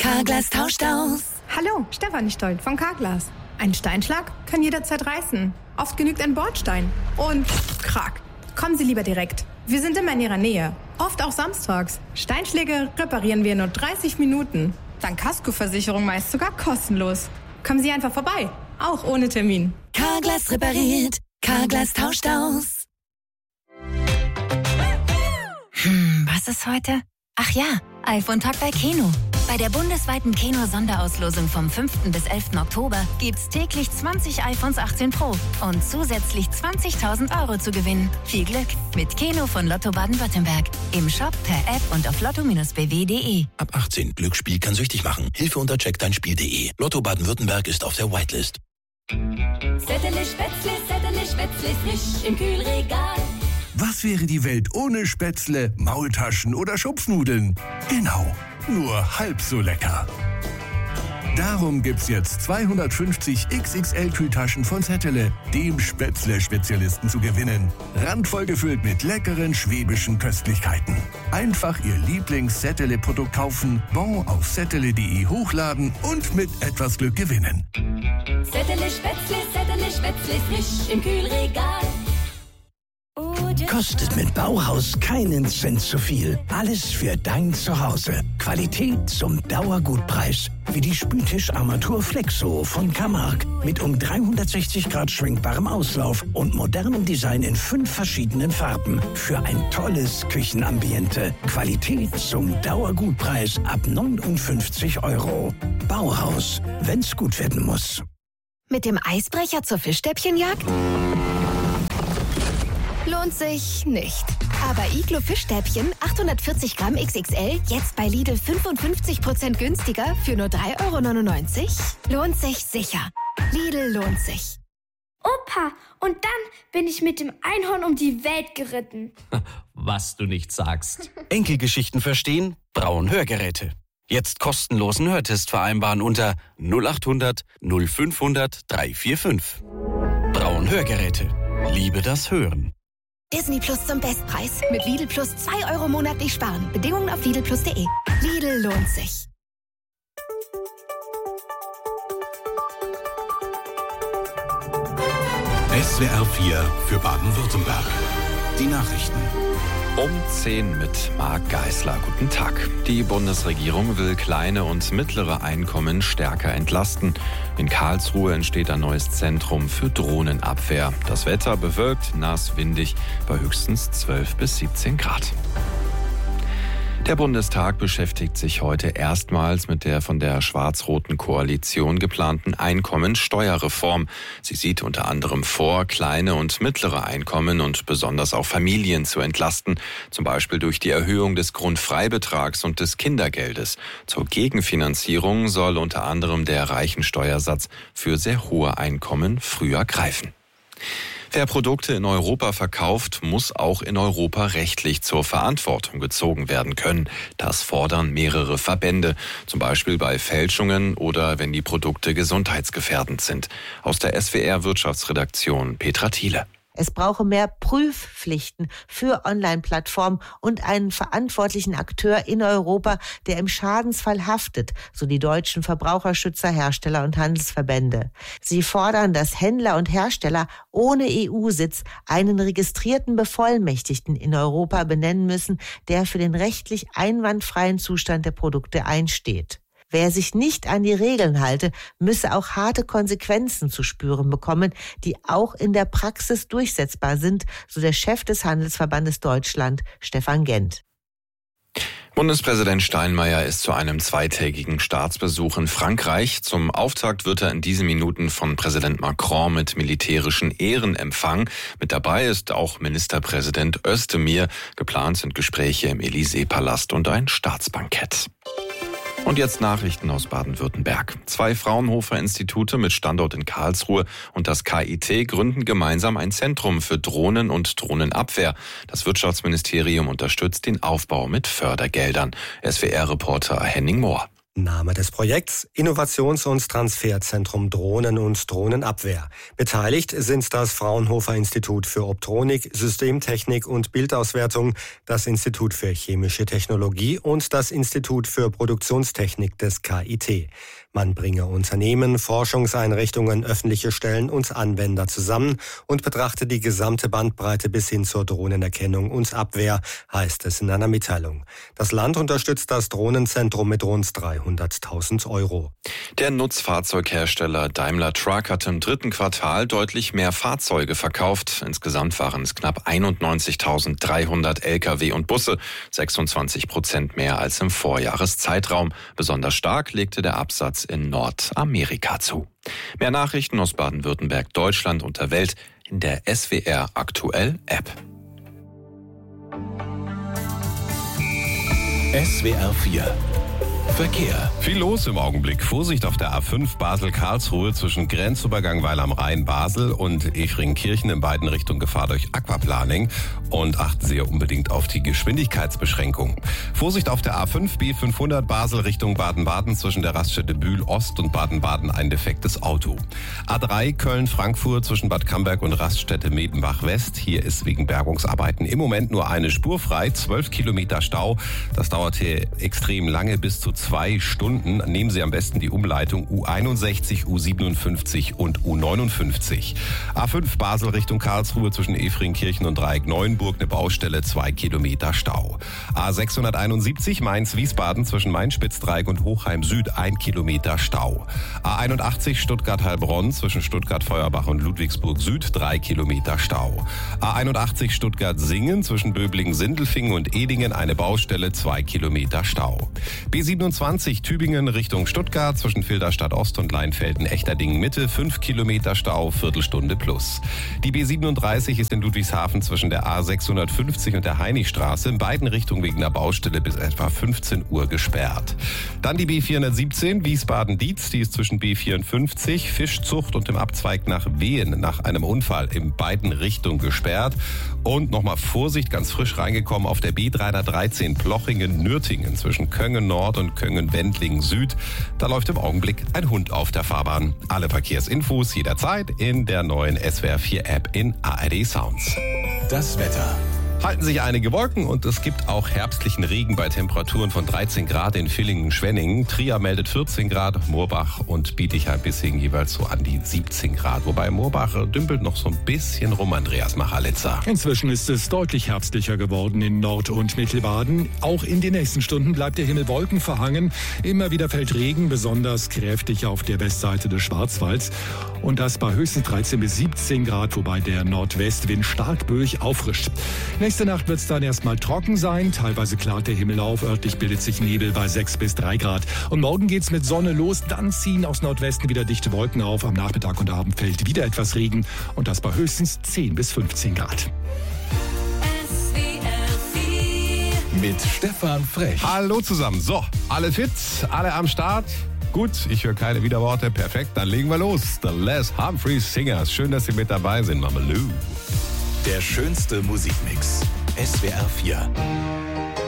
Carglass tauscht aus. Hallo, Stefanie Stoll von Carglass. Ein Steinschlag kann jederzeit reißen. Oft genügt ein Bordstein. Und krack. Kommen Sie lieber direkt. Wir sind immer in Ihrer Nähe. Oft auch samstags. Steinschläge reparieren wir in nur 30 Minuten. Dank Kaskoversicherung meist sogar kostenlos. Kommen Sie einfach vorbei. Auch ohne Termin. Carglass repariert. Carglass tauscht aus. Was ist heute? Ach ja, iPhone-Tag bei Keno. Bei der bundesweiten Keno-Sonderauslosung vom 5. bis 11. Oktober gibt's täglich 20 iPhones 18 Pro und zusätzlich 20.000 € zu gewinnen. Viel Glück mit Keno von Lotto Baden-Württemberg. Im Shop, per App und auf lotto-bw.de. Ab 18. Glücksspiel kann süchtig machen. Hilfe unter checkdeinspiel.de. Lotto Baden-Württemberg ist auf der Whitelist. Sätterle Spätzle, frisch im Kühlregal. Was wäre die Welt ohne Spätzle, Maultaschen oder Schupfnudeln? Genau, nur halb so lecker. Darum gibt's jetzt 250 XXL-Kühltaschen von Zettele, dem Spätzle-Spezialisten, zu gewinnen. Randvoll gefüllt mit leckeren schwäbischen Köstlichkeiten. Einfach Ihr Lieblings-Zettele-Produkt kaufen, Bon auf zettele.de hochladen und mit etwas Glück gewinnen. Sätterle Spätzle, frisch im Kühlregal. Kostet mit Bauhaus keinen Cent zu viel. Alles für dein Zuhause. Qualität zum Dauergutpreis. Wie die Spültischarmatur Flexo von Camargue mit um 360 Grad schwenkbarem Auslauf und modernem Design in 5 verschiedenen Farben. Für ein tolles Küchenambiente. Qualität zum Dauergutpreis ab 59 €. Bauhaus, wenn's gut werden muss. Mit dem Eisbrecher zur Fischstäbchenjagd? Lohnt sich nicht. Aber Iglo Fischstäbchen 840 Gramm XXL jetzt bei Lidl 55% günstiger für nur 3,99 €? Lohnt sich sicher. Lidl lohnt sich. Opa, und dann bin ich mit dem Einhorn um die Welt geritten. Was du nicht sagst. Enkelgeschichten verstehen? Braun Hörgeräte. Jetzt kostenlosen Hörtest vereinbaren unter 0800 0500 345. Braun Hörgeräte. Liebe das Hören. Disney Plus zum Bestpreis. Mit Lidl Plus 2 € monatlich sparen. Bedingungen auf lidlplus.de. Lidl lohnt sich. SWR 4 für Baden-Württemberg. Die Nachrichten. Um 10 mit Marc Geisler. Guten Tag. Die Bundesregierung will kleine und mittlere Einkommen stärker entlasten. In Karlsruhe entsteht ein neues Zentrum für Drohnenabwehr. Das Wetter bewölkt, nass, windig, bei höchstens 12 bis 17 Grad. Der Bundestag beschäftigt sich heute erstmals mit der von der schwarz-roten Koalition geplanten Einkommensteuerreform. Sie sieht unter anderem vor, kleine und mittlere Einkommen und besonders auch Familien zu entlasten, zum Beispiel durch die Erhöhung des Grundfreibetrags und des Kindergeldes. Zur Gegenfinanzierung soll unter anderem der Reichensteuersatz für sehr hohe Einkommen früher greifen. Wer Produkte in Europa verkauft, muss auch in Europa rechtlich zur Verantwortung gezogen werden können. Das fordern mehrere Verbände, zum Beispiel bei Fälschungen oder wenn die Produkte gesundheitsgefährdend sind. Aus der SWR-Wirtschaftsredaktion Petra Thiele. Es brauche mehr Prüfpflichten für Online-Plattformen und einen verantwortlichen Akteur in Europa, der im Schadensfall haftet, so die deutschen Verbraucherschützer, Hersteller und Handelsverbände. Sie fordern, dass Händler und Hersteller ohne EU-Sitz einen registrierten Bevollmächtigten in Europa benennen müssen, der für den rechtlich einwandfreien Zustand der Produkte einsteht. Wer sich nicht an die Regeln halte, müsse auch harte Konsequenzen zu spüren bekommen, die auch in der Praxis durchsetzbar sind, so der Chef des Handelsverbandes Deutschland, Stefan Gent. Bundespräsident Steinmeier ist zu einem zweitägigen Staatsbesuch in Frankreich. Zum Auftakt wird er in diesen Minuten von Präsident Macron mit militärischen Ehren empfangen. Mit dabei ist auch Ministerpräsident Özdemir. Geplant sind Gespräche im Élysée-Palast und ein Staatsbankett. Und jetzt Nachrichten aus Baden-Württemberg. 2 Fraunhofer-Institute mit Standort in Karlsruhe und das KIT gründen gemeinsam ein Zentrum für Drohnen und Drohnenabwehr. Das Wirtschaftsministerium unterstützt den Aufbau mit Fördergeldern. SWR-Reporter Henning Mohr. Name des Projekts: Innovations- und Transferzentrum Drohnen und Drohnenabwehr. Beteiligt sind das Fraunhofer Institut für Optronik, Systemtechnik und Bildauswertung, das Institut für Chemische Technologie und das Institut für Produktionstechnik des KIT. Man bringe Unternehmen, Forschungseinrichtungen, öffentliche Stellen und Anwender zusammen und betrachte die gesamte Bandbreite bis hin zur Drohnenerkennung und Abwehr, heißt es in einer Mitteilung. Das Land unterstützt das Drohnenzentrum mit rund 300.000 €. Der Nutzfahrzeughersteller Daimler Truck hat im 3. Quartal deutlich mehr Fahrzeuge verkauft. Insgesamt waren es knapp 91.300 Lkw und Busse, 26% mehr als im Vorjahreszeitraum. Besonders stark legte der Absatz in Nordamerika zu. Mehr Nachrichten aus Baden-Württemberg, Deutschland und der Welt in der SWR Aktuell App. SWR 4 Verkehr. Viel los im Augenblick. Vorsicht auf der A5 Basel-Karlsruhe zwischen Grenzübergang Weil am Rhein Basel und Efringkirchen in beiden Richtungen Gefahr durch Aquaplaning. Und achten Sie ja unbedingt auf die Geschwindigkeitsbeschränkung. Vorsicht auf der A5 B500 Basel Richtung Baden-Baden zwischen der Raststätte Bühl Ost und Baden-Baden ein defektes Auto. A3 Köln-Frankfurt zwischen Bad Camberg und Raststätte Medenbach West. Hier ist wegen Bergungsarbeiten im Moment nur eine Spur frei. 12 Kilometer Stau. Das dauert hier extrem lange, bis zu 2 Stunden. Nehmen Sie am besten die Umleitung U61, U57 und U59. A5 Basel Richtung Karlsruhe zwischen Efringkirchen und Dreieck-Neuenburg eine Baustelle, 2 Kilometer Stau. A671 Mainz-Wiesbaden zwischen Main-Spitzdreieck und Hochheim Süd 1 Kilometer Stau. A81 Stuttgart-Heilbronn zwischen Stuttgart-Feuerbach und Ludwigsburg Süd 3 Kilometer Stau. A81 Stuttgart-Singen zwischen Böblingen-Sindelfingen und Edingen eine Baustelle, 2 Kilometer Stau. B27 Tübingen Richtung Stuttgart zwischen Filderstadt Ost und Leinfelden-Echterdingen Mitte 5 Kilometer Stau, Viertelstunde plus. Die B37 ist in Ludwigshafen zwischen der A650 und der Heinichstraße in beiden Richtungen wegen der Baustelle bis etwa 15 Uhr gesperrt. Dann die B417 Wiesbaden-Dietz, die ist zwischen B54 Fischzucht und dem Abzweig nach Wehen nach einem Unfall in beiden Richtungen gesperrt. Und nochmal Vorsicht, ganz frisch reingekommen auf der B313 Plochingen-Nürtingen zwischen Köngen Nord und Köngen-Wendlingen Süd. Da läuft im Augenblick ein Hund auf der Fahrbahn. Alle Verkehrsinfos jederzeit in der neuen SWR 4 App in ARD Sounds. Das Wetter. Halten sich einige Wolken und es gibt auch herbstlichen Regen bei Temperaturen von 13 Grad in Villingen-Schwenningen. Trier meldet 14 Grad, Moorbach und Bietigheim-Bissingen jeweils so an die 17 Grad. Wobei Moorbach dümpelt noch so ein bisschen rum, Andreas Machalitzer. Inzwischen ist es deutlich herbstlicher geworden in Nord- und Mittelbaden. Auch in den nächsten Stunden bleibt der Himmel wolkenverhangen. Immer wieder fällt Regen, besonders kräftig auf der Westseite des Schwarzwalds. Und das bei höchstens 13 bis 17 Grad, wobei der Nordwestwind stark böig auffrischt. Nächste Nacht wird es dann erstmal trocken sein. Teilweise klart der Himmel auf. Örtlich bildet sich Nebel bei 6 bis 3 Grad. Und morgen geht's mit Sonne los. Dann ziehen aus Nordwesten wieder dichte Wolken auf. Am Nachmittag und Abend fällt wieder etwas Regen. Und das bei höchstens 10 bis 15 Grad. Mit Stefan Frech. Hallo zusammen. So, alle fit, alle am Start. Gut, ich höre keine Widerworte. Perfekt, dann legen wir los. The Les Humphreys Singers. Schön, dass Sie mit dabei sind, Mamalou. Der schönste Musikmix. SWR 4.